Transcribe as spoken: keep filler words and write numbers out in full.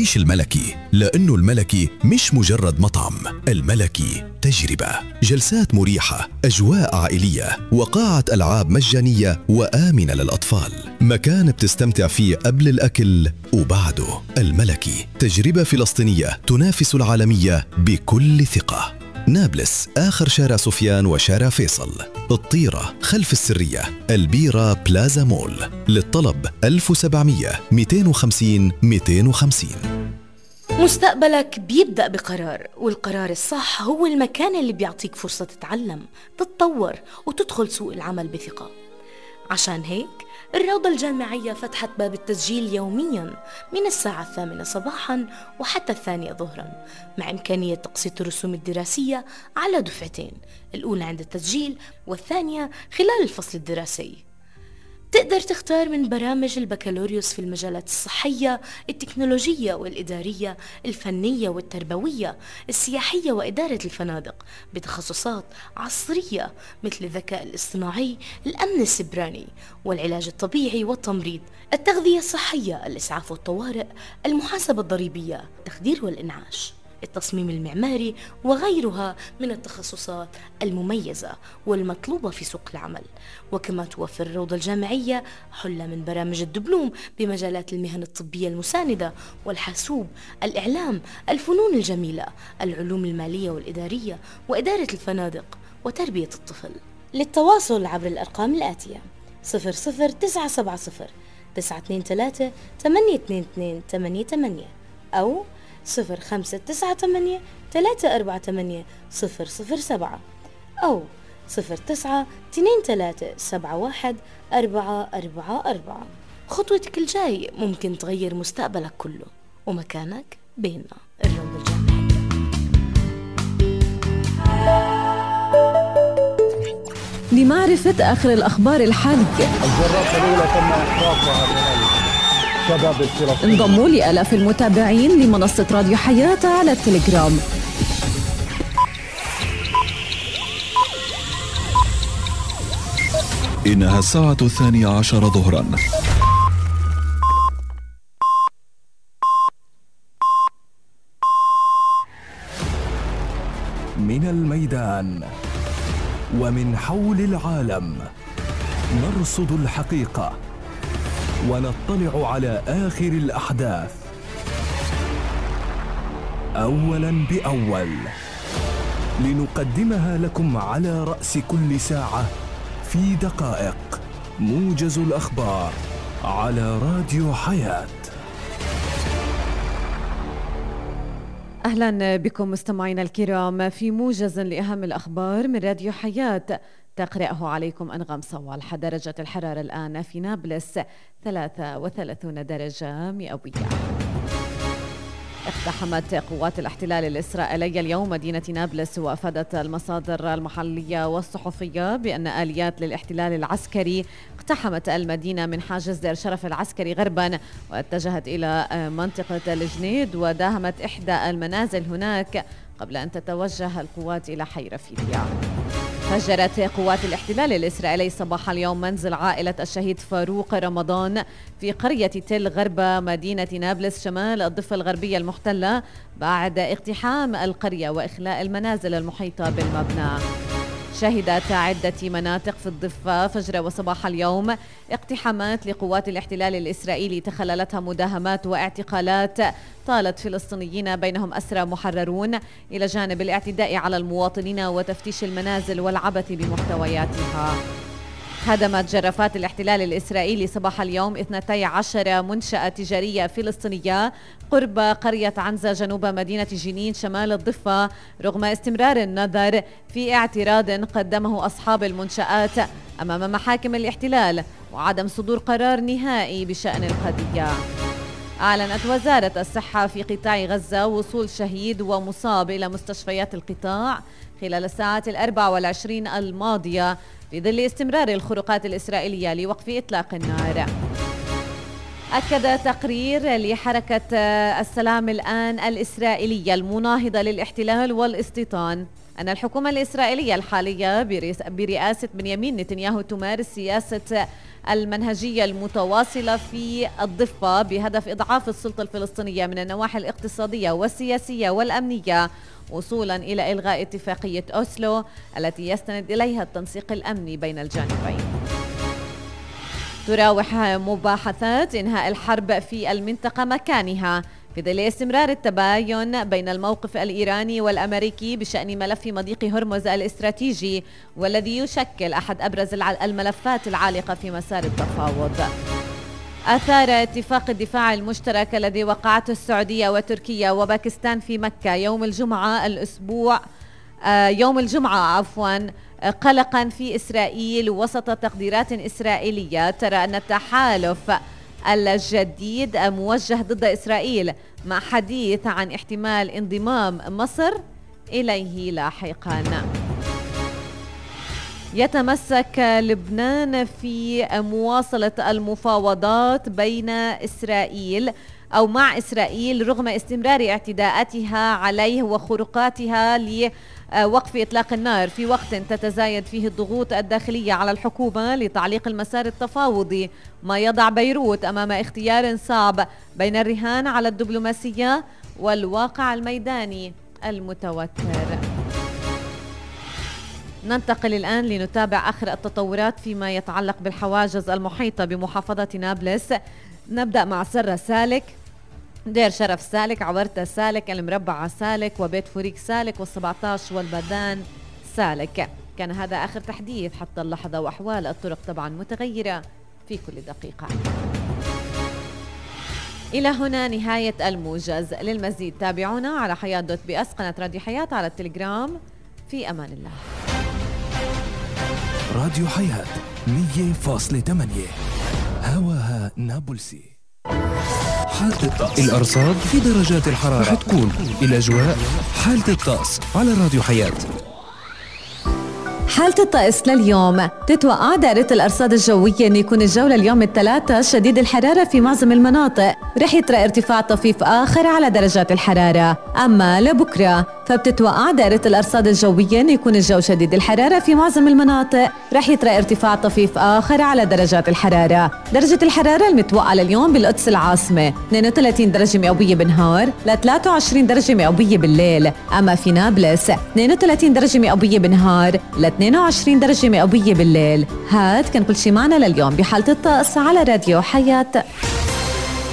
التفتيش الملكي، لأنه الملكي مش مجرد مطعم، الملكي تجربة، جلسات مريحة، أجواء عائلية، وقاعة ألعاب مجانية وآمنة للأطفال، مكان بتستمتع فيه قبل الأكل وبعده. الملكي تجربة فلسطينية تنافس العالمية بكل ثقة. نابلس، آخر شارع سفيان وشارع فيصل. الطيرة خلف السرية، البيرة بلازا مول. للطلب ألف وسبعمية مئتين وخمسين مئتين وخمسين. مستقبلك بيبدأ بقرار، والقرار الصح هو المكان اللي بيعطيك فرصة تتعلم، تتطور وتدخل سوق العمل بثقة. عشان هيك الروضة الجامعية فتحت باب التسجيل يومياً من الساعة الثامنة صباحاً وحتى الثانية ظهراً، مع إمكانية تقسيط الرسوم الدراسية على دفعتين، الأولى عند التسجيل والثانية خلال الفصل الدراسي. تقدر تختار من برامج البكالوريوس في المجالات الصحية، التكنولوجية والإدارية، الفنية والتربوية، السياحية وإدارة الفنادق، بتخصصات عصرية مثل الذكاء الاصطناعي، الأمن السيبراني، والعلاج الطبيعي والتمريض، التغذية الصحية، الإسعاف والطوارئ، المحاسبة الضريبية، التخدير والإنعاش، التصميم المعماري، وغيرها من التخصصات المميزة والمطلوبة في سوق العمل. وكما توفر الروضة الجامعية حلة من برامج الدبلوم بمجالات المهن الطبية المساندة والحاسوب، الإعلام، الفنون الجميلة، العلوم المالية والإدارية، وإدارة الفنادق، وتربية الطفل. للتواصل عبر الأرقام الآتية: صفر صفر تسعة سبعة صفر تسعة اثنين ثلاثة ثمانية اثنين اثنين ثمانية ثمانية أو صفر خمسة تسعة ثمانية ثلاثة أربعة ثمانية صفر صفر سبعة أو صفر تسعة اثنين ثلاثة سبعة واحد أربعة أربعة أربعة. خطوتك الجاي ممكن تغير مستقبلك كله، ومكانك بيننا. الروضة الجامعية. لمعرفة آخر الأخبار الحالية، الجرافة الأولى تم إحراقها من الشباب الفلسطيني. انضموا لآلاف المتابعين لمنصة راديو حياة على التليجرام. إنها الساعة الثانية عشر ظهرا. من الميدان ومن حول العالم نرصد الحقيقة ونطلع على آخر الأحداث أولاً بأول، لنقدمها لكم على رأس كل ساعة في دقائق. موجز الأخبار على راديو حياة. أهلا بكم مستمعينا الكرام في موجز لأهم الأخبار من راديو حياة، تقرأه عليكم أنغام صوالح. درجة الحرارة الآن في نابلس ثلاثة وثلاثين درجة مئوية. اقتحمت قوات الاحتلال الإسرائيلي اليوم مدينة نابلس، وأفادت المصادر المحلية والصحفية بأن آليات للاحتلال العسكري اقتحمت المدينة من حاجز دير شرف العسكري غربا، واتجهت إلى منطقة الجنيد وداهمت إحدى المنازل هناك قبل أن تتوجه القوات إلى حي رفيديا. فجرت قوات الاحتلال الإسرائيلي صباح اليوم منزل عائلة الشهيد فاروق رمضان في قرية تل غرب مدينة نابلس شمال الضفة الغربية المحتلة بعد اقتحام القرية وإخلاء المنازل المحيطة بالمبنى. شهدت عدة مناطق في الضفة فجر وصباح اليوم اقتحامات لقوات الاحتلال الإسرائيلي تخللتها مداهمات واعتقالات طالت فلسطينيين بينهم أسرى محررون، إلى جانب الاعتداء على المواطنين وتفتيش المنازل والعبث بمحتوياتها. هدمت جرافات الاحتلال الإسرائيلي صباح اليوم اثنتي عشر منشأة تجارية فلسطينية قرب قرية عنزة جنوب مدينة جنين شمال الضفة، رغم استمرار النظر في اعتراض قدمه أصحاب المنشآت أمام محاكم الاحتلال وعدم صدور قرار نهائي بشأن القضية. أعلنت وزارة الصحة في قطاع غزة وصول شهيد ومصاب إلى مستشفيات القطاع خلال الساعات الأربع والعشرين الماضية في ظل استمرار الخروقات الإسرائيلية لوقف إطلاق النار. أكد تقرير لحركة السلام الآن الإسرائيلية المناهضة للاحتلال والاستيطان أن الحكومة الإسرائيلية الحالية برئاسة بنيامين نتنياهو تمارس سياسة المنهجية المتواصلة في الضفة بهدف إضعاف السلطة الفلسطينية من النواحي الاقتصادية والسياسية والأمنية، وصولا إلى إلغاء اتفاقية أوسلو التي يستند إليها التنسيق الأمني بين الجانبين. تراوح مباحثات إنهاء الحرب في المنطقة مكانها في ظل استمرار التباين بين الموقف الإيراني والأمريكي بشأن ملف مضيق هرمز الاستراتيجي، والذي يشكل أحد أبرز الملفات العالقة في مسار التفاوض. أثار اتفاق الدفاع المشترك الذي وقعته السعودية وتركيا وباكستان في مكة يوم الجمعة الأسبوع يوم الجمعة عفواً قلقاً في إسرائيل وسط تقديرات إسرائيلية ترى أن التحالف الجديد موجه ضد إسرائيل، مع حديث عن احتمال انضمام مصر إليه لاحقاً. يتمسك لبنان في مواصلة المفاوضات بين إسرائيل أو مع إسرائيل رغم استمرار اعتداءاتها عليه وخروقاتها لوقف إطلاق النار، في وقت تتزايد فيه الضغوط الداخلية على الحكومة لتعليق المسار التفاوضي، ما يضع بيروت أمام اختيار صعب بين الرهان على الدبلوماسية والواقع الميداني المتوتر. ننتقل الآن لنتابع آخر التطورات فيما يتعلق بالحواجز المحيطة بمحافظة نابلس. نبدأ مع سرة سالك، دير شرف سالك، عورتة سالك، المربعة سالك، وبيت فوريك سالك، والسبعتاش والبدان سالك. كان هذا آخر تحديث حتى اللحظة، وأحوال الطرق طبعا متغيرة في كل دقيقة. إلى هنا نهاية الموجز. للمزيد تابعونا على حياة دوت بي اس قناة راديو حياة على التليجرام. في أمان الله. راديو حياة مية فاصلة ثمانية هواها نابلسي. حالة الطقس، الأرصاد في درجات الحرارة رح تكون الأجواء. حالة الطقس على راديو حياة. حالة الطقس لليوم، تتوقع دائرة الأرصاد الجوية أن يكون الجو لليوم الثلاثاء شديد الحرارة في معظم المناطق، رح يطرأ ارتفاع طفيف آخر على درجات الحرارة. أما لبكرة فبتتوقع دائرة الأرصاد الجوية أن يكون الجو شديد الحرارة في معظم المناطق، رح يطرأ ارتفاع طفيف آخر على درجات الحرارة. درجة الحرارة المتوقعة لليوم بالقدس العاصمة اثنين وثلاثين درجة مئوية بالنهار ل ثلاثة وعشرين درجة مئوية بالليل. أما في نابلس اثنين وثلاثين درجة مئوية بالنهار ل اثنين وعشرين درجة مئوية بالليل. هاد كان كل شي معنا لليوم بحالة الطقس على راديو حياة.